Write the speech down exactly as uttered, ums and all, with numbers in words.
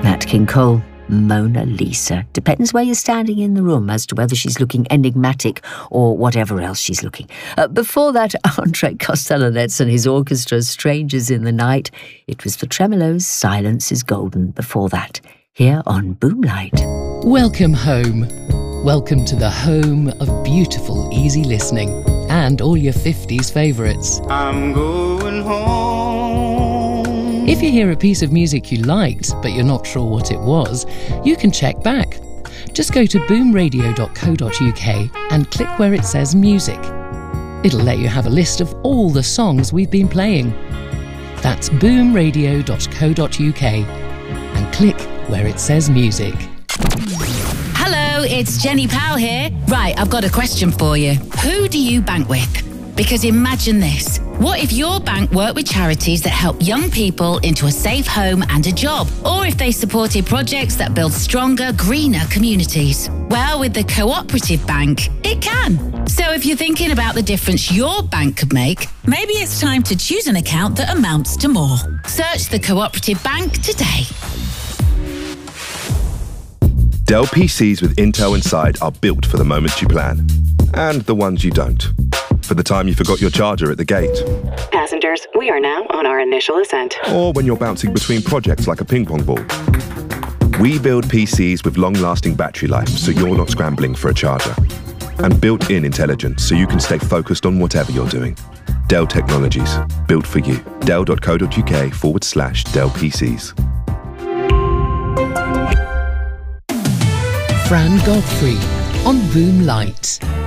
Nat King Cole, Mona Lisa. Depends where you're standing in the room as to whether she's looking enigmatic or whatever else she's looking. Uh, before that, Andre Kostelanetz and his orchestra, Strangers in the Night. It was the Tremolos, Silence is Golden. Before that, here on Boomlight. Welcome home. Welcome to the home of beautiful, easy listening and all your fifties favourites. I'm going home. If you hear a piece of music you liked, but you're not sure what it was, you can check back. Just go to boom radio dot co dot uk and click where it says music. It'll let you have a list of all the songs we've been playing. That's boom radio dot co dot uk and click where it says music. Hello, it's Jenny Powell here. Right, I've got a question for you. Who do you bank with? Because imagine this. What if your bank worked with charities that help young people into a safe home and a job? Or if they supported projects that build stronger, greener communities? Well, with the Cooperative Bank, it can. So if you're thinking about the difference your bank could make, maybe it's time to choose an account that amounts to more. Search the Cooperative Bank today. Dell P Cs with Intel inside are built for the moments you plan, and the ones you don't. For the time you forgot your charger at the gate. Passengers, we are now on our initial ascent. Or when you're bouncing between projects like a ping pong ball. We build P Cs with long-lasting battery life so you're not scrambling for a charger. And built-in intelligence so you can stay focused on whatever you're doing. Dell Technologies, built for you. dell dot co dot uk forward slash Dell PCs. Fran Godfrey on Boomlight.